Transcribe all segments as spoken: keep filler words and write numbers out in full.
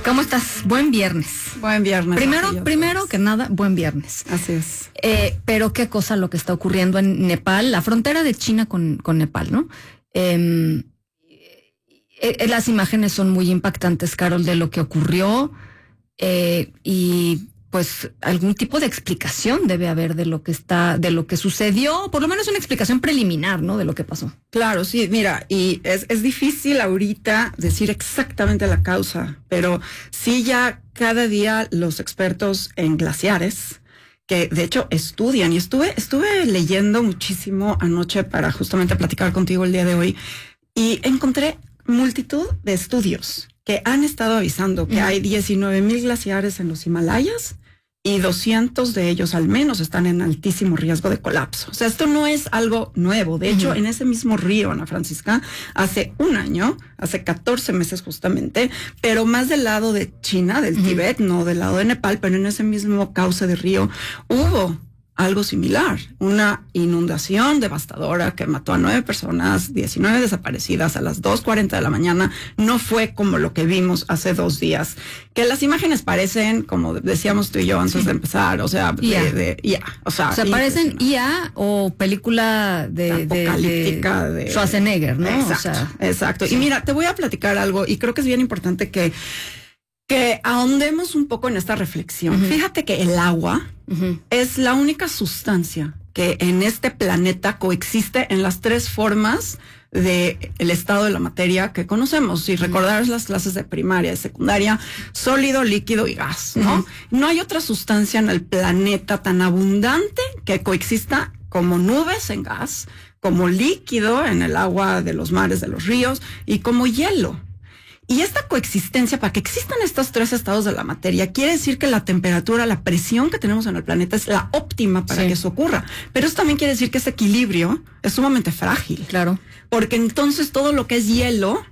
¿Cómo estás? Buen viernes. Buen viernes. Primero, primero que nada, buen viernes. Así es. Eh, pero qué cosa lo que está ocurriendo en Nepal, la frontera de China con, con Nepal, ¿no? Eh, eh, las imágenes son muy impactantes, Carol, de lo que ocurrió eh, y pues algún tipo de explicación debe haber de lo que está, de lo que sucedió, por lo menos una explicación preliminar, ¿no? De lo que pasó. Claro, sí, mira, y es, es difícil ahorita decir exactamente la causa, pero sí ya cada día los expertos en glaciares, que de hecho estudian, y estuve, estuve leyendo muchísimo anoche para justamente platicar contigo el día de hoy, y encontré multitud de estudios que han estado avisando que hay diecinueve mil glaciares en los Himalayas y doscientos de ellos al menos están en altísimo riesgo de colapso. O sea, esto no es algo nuevo. De hecho, uh-huh. en ese mismo río, Ana Francisca, hace un año, hace catorce meses justamente, pero más del lado de China, del uh-huh. Tíbet, no del lado de Nepal, pero en ese mismo cauce de río hubo algo similar, una inundación devastadora que mató a nueve personas, diecinueve desaparecidas a las dos cuarenta de la mañana. No fue como lo que vimos hace dos días, que las imágenes parecen, como decíamos tú y yo antes sí. de empezar, o sea, de, yeah. de, yeah, o sea, o sea parecen I A o película de, apocalíptica de, de de Schwarzenegger, ¿no? Exacto, o sea, exacto. Sí. Y mira, te voy a platicar algo y creo que es bien importante que que ahondemos un poco en esta reflexión. Uh-huh. Fíjate que el agua uh-huh. es la única sustancia que en este planeta coexiste en las tres formas de el estado de la materia que conocemos. Si recordaras las clases de primaria y secundaria, sólido, líquido y gas, ¿no? Uh-huh. No hay otra sustancia en el planeta tan abundante que coexista como nubes en gas, como líquido en el agua de los mares, de los ríos y como hielo. Y esta coexistencia, para que existan estos tres estados de la materia, quiere decir que la temperatura, la presión que tenemos en el planeta es la óptima para sí. que eso ocurra. Pero eso también quiere decir que ese equilibrio es sumamente frágil. Claro. Porque entonces todo lo que es hielo,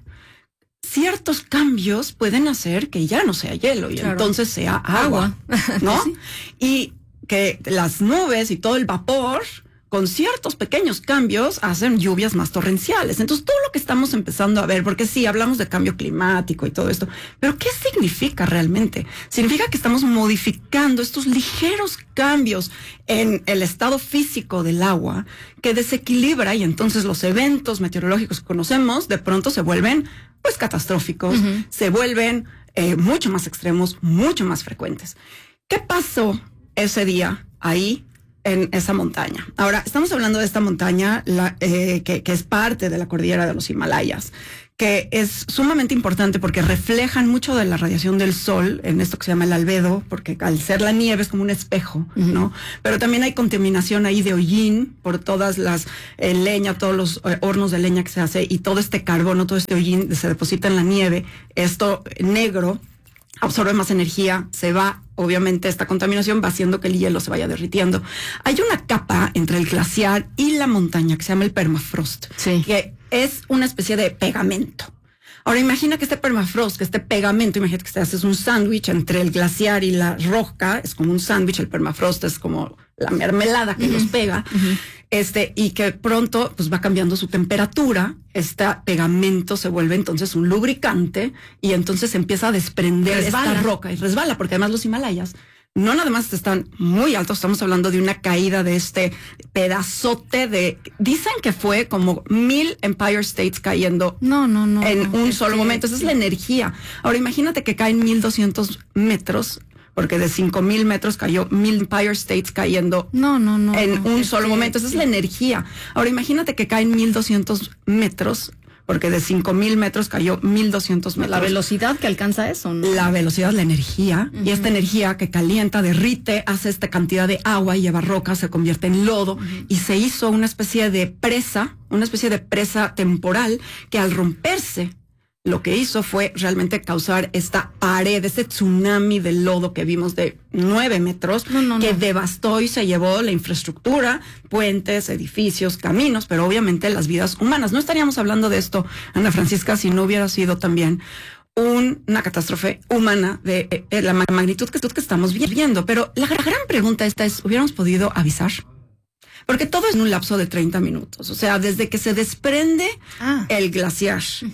ciertos cambios pueden hacer que ya no sea hielo y claro. entonces sea agua, agua. ¿no? sí. Y que las nubes y todo el vapor, con ciertos pequeños cambios, hacen lluvias más torrenciales. Entonces, todo lo que estamos empezando a ver, porque sí, hablamos de cambio climático y todo esto, pero ¿qué significa realmente? Significa que estamos modificando estos ligeros cambios en el estado físico del agua que desequilibra y entonces los eventos meteorológicos que conocemos de pronto se vuelven, pues, catastróficos, uh-huh. se vuelven eh, mucho más extremos, mucho más frecuentes. ¿Qué pasó ese día ahí en esa montaña? Ahora, estamos hablando de esta montaña la, eh, que, que es parte de la cordillera de los Himalayas, que es sumamente importante porque reflejan mucho de la radiación del sol en esto que se llama el albedo, porque al ser la nieve es como un espejo, uh-huh. ¿no? Pero también hay contaminación ahí de hollín por todas las eh, leña, todos los eh, hornos de leña que se hace y todo este carbono, todo este hollín se deposita en la nieve. Esto negro absorbe más energía, se va, obviamente esta contaminación va haciendo que el hielo se vaya derritiendo. Hay una capa entre el glaciar y la montaña que se llama el permafrost, sí. que es una especie de pegamento. Ahora imagina que este permafrost, que este pegamento, imagínate que te haces un sándwich entre el glaciar y la roca, es como un sándwich, el permafrost es como la mermelada que uh-huh. los pega, uh-huh. este, y que pronto pues va cambiando su temperatura, este pegamento se vuelve entonces un lubricante y entonces empieza a desprender resbala. esta roca y resbala, porque además los Himalayas no nada más están muy altos, estamos hablando de una caída de este pedazote de, dicen que fue como mil Empire States cayendo no, no, no, en no, un solo que, momento, esa sí. es la energía. Ahora imagínate que caen mil doscientos metros, porque de cinco mil metros cayó mil Empire States cayendo no, no, no, en no, un es solo que, momento, esa sí. es la energía. Ahora imagínate que caen mil doscientos metros, porque de cinco mil metros cayó mil doscientos metros. La velocidad que alcanza eso, ¿no? La velocidad, la energía, uh-huh. y esta energía que calienta, derrite, hace esta cantidad de agua y lleva roca, se convierte en lodo, uh-huh. y se hizo una especie de presa, una especie de presa temporal que al romperse, lo que hizo fue realmente causar esta pared, este tsunami de lodo que vimos de nueve metros, no, no, que no. devastó y se llevó la infraestructura, puentes, edificios, caminos, pero obviamente las vidas humanas. No estaríamos hablando de esto, Ana Francisca, si no hubiera sido también un, una catástrofe humana de eh, la magnitud que, que estamos viendo. Pero la gran pregunta esta es, ¿hubiéramos podido avisar? Porque todo es en un lapso de treinta minutos. O sea, desde que se desprende ah. el glaciar, uh-huh.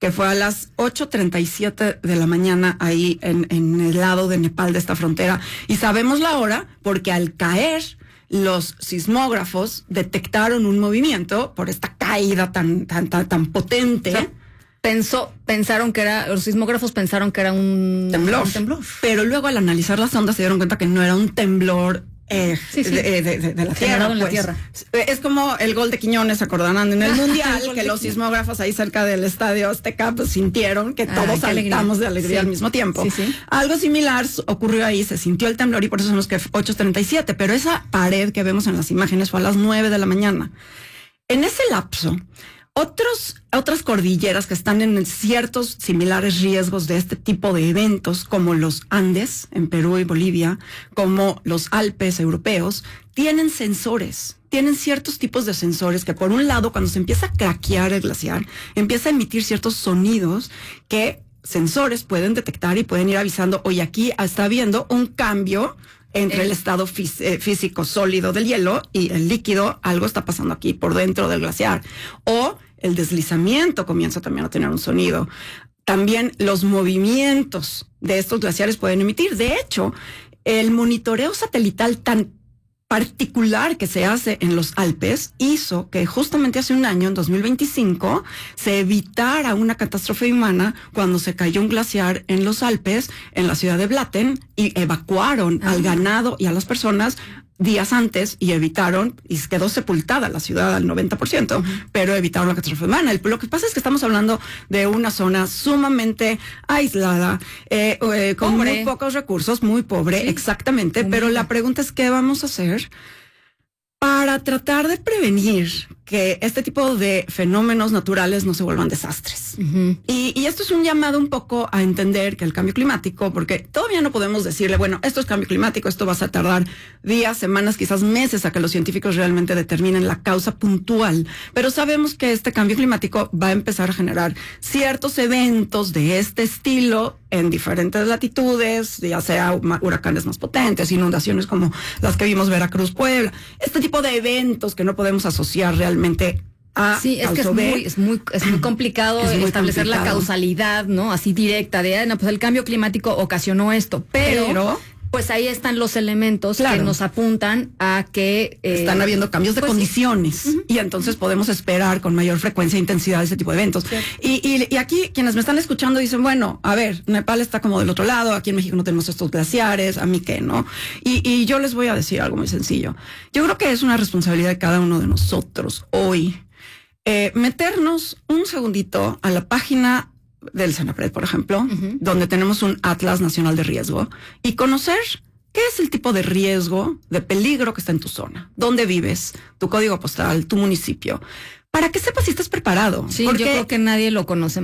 que fue a las ocho treinta y siete de la mañana ahí en, en el lado de Nepal de esta frontera. Y sabemos la hora porque al caer los sismógrafos detectaron un movimiento por esta caída tan, tan, tan, tan potente. O sea, pensó, pensaron que era, los sismógrafos pensaron que era un temblor. un temblor. Pero luego al analizar las ondas se dieron cuenta que no era un temblor Eh, sí, sí. De, de, de, de la tierra, en pues. la tierra. Es como el gol de Quiñones, acordarán en el mundial, que los sismógrafos ahí cerca del estadio Azteca pues, sintieron que todos ah, saltamos de alegría sí. al mismo tiempo. Sí, sí. Algo similar ocurrió ahí, se sintió el temblor y por eso son los que ocho treinta y siete, pero esa pared que vemos en las imágenes fue a las nueve de la mañana. En ese lapso, Otros, otras cordilleras que están en ciertos similares riesgos de este tipo de eventos, como los Andes en Perú y Bolivia, como los Alpes europeos, tienen sensores, tienen ciertos tipos de sensores que por un lado, cuando se empieza a craquear el glaciar, empieza a emitir ciertos sonidos que sensores pueden detectar y pueden ir avisando, oye, aquí está habiendo un cambio entre el estado fí- eh, físico sólido del hielo y el líquido, algo está pasando aquí por dentro del glaciar. O el deslizamiento comienza también a tener un sonido. También los movimientos de estos glaciares pueden emitir. De hecho, el monitoreo satelital tan particular que se hace en los Alpes hizo que justamente hace un año, en dos mil veinticinco, se evitara una catástrofe humana cuando se cayó un glaciar en los Alpes, en la ciudad de Blatten, y evacuaron ah. al ganado y a las personas días antes y evitaron, y quedó sepultada la ciudad al noventa por ciento, uh-huh. pero evitaron la catástrofe humana. El, lo que pasa es que estamos hablando de una zona sumamente aislada, eh, eh, con pobre. muy pocos recursos, muy pobre, sí. exactamente, Humilde. Pero la pregunta es, ¿qué vamos a hacer para tratar de prevenir que este tipo de fenómenos naturales no se vuelvan desastres? Uh-huh. Y, y esto es un llamado un poco a entender que el cambio climático, porque todavía no podemos decirle, bueno, esto es cambio climático, esto va a tardar días, semanas, quizás meses a que los científicos realmente determinen la causa puntual, pero sabemos que este cambio climático va a empezar a generar ciertos eventos de este estilo en diferentes latitudes, ya sea huracanes más potentes, inundaciones como las que vimos Veracruz, Puebla, este tipo de eventos que no podemos asociar realmente a sí, es que es muy, es muy, es muy complicado es muy establecer complicado. La causalidad, ¿no? Así directa de, no, pues el cambio climático ocasionó esto, pero, pero pues ahí están los elementos claro. que nos apuntan a que eh, están habiendo cambios de pues, condiciones sí. uh-huh. y entonces podemos esperar con mayor frecuencia e intensidad ese tipo de eventos. Sí. Y, y, y aquí quienes me están escuchando dicen, bueno, a ver, Nepal está como del otro lado, aquí en México no tenemos estos glaciares, a mí qué, ¿no? Y, y yo les voy a decir algo muy sencillo. Yo creo que es una responsabilidad de cada uno de nosotros hoy eh, meternos un segundito a la página del Senapred, por ejemplo, uh-huh. donde tenemos un Atlas Nacional de Riesgo y conocer qué es el tipo de riesgo, de peligro que está en tu zona, dónde vives, tu código postal, tu municipio, para que sepas si estás preparado. Sí, porque yo creo que nadie lo conoce